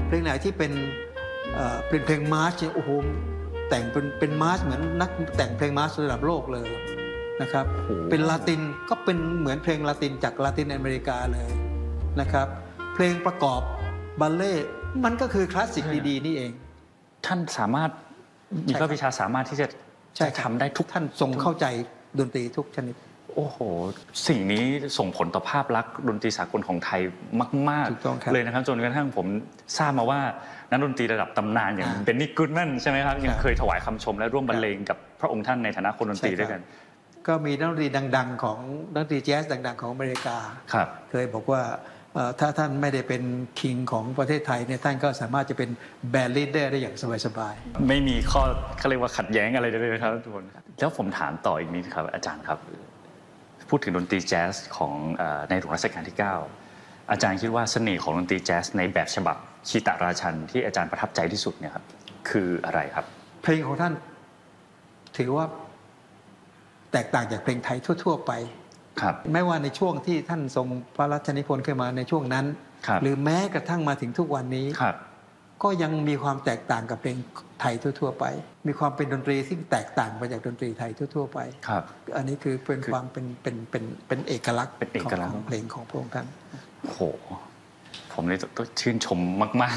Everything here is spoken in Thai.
เพลงไหนที่เป็นเพลงมาร์ชเนี่ยโอ้โหแต่งเป็นมาร์ชเหมือนนักแต่งเพลงมาร์ชระดับโลกเลยนะครับเป็นลาตินก็เป็นเหมือนเพลงลาตินจากลาตินอเมริกาเลยนะครับเพลงประกอบบัลเล่ต์มันก็คือคลาสสิกดีๆนี่เองท่านสามารถมีพระวิชาสามารถที่จะทำได้ทุกท่านทรงเข้าใจดนตรีทุกชนิดโอ้โหสิ่งนี้ส่งผลต่อภาพลักษณ์ดนตรีสากลของไทยมากๆเลยนะครับจนกระทั่งผมทราบมาว่านักดนตรีระดับตำนานอย่างเบนนี่กูดแมนใช่ไหมครับยังเคยถวายคำชมและร่วมบรรเลงกับพระองค์ท่านในฐานะคนดนตรีด้วยกันก็มีนักดนตรีดังๆของนักดนตรีแจ๊สดังๆของอเมริกาเคยบอกว่าถ้าท่านไม่ได้เป็นคิงของประเทศไทยเนี่ยท่านก็สามารถจะเป็นแบนด์ลีดเดอร์ได้อย่างสบายๆไม่มีข้อเขาเรียกว่าขัดแย้งอะไรเลยนะครับทุกคนแล้วผมถามต่ออีกนิดครับอาจารย์ครับพูดถึงดนตรีแจ๊สของในหลวงรัชกาลที่9อาจารย์คิดว่าเสน่ห์ของดนตรีแจ๊สในแบบฉบับคีตราชันที่อาจารย์ประทับใจที่สุดเนี่ยครับคืออะไรครับเพลงของท่านถือว่าแตกต่างจากเพลงไทยทั่วๆไปแม้ว่าในช่วงที่ท่านทรงพระราชนิพนธ์ขึ้นมาในช่วงนั้นหรือแม้กระทั่งมาถึงทุกวันนี้ก็ยังมีความแตกต่างกับเพลงไทยทั่วๆไปมีความเป็นดนตรีที่แตกต่างไปจากดนตรีไทยทั่วๆไปอันนี้คือเป็นความเป็นเอกลักษณ์ของเพลงของพระองค์ท่านโอ้โหผมเลยต้องชื่นชมมาก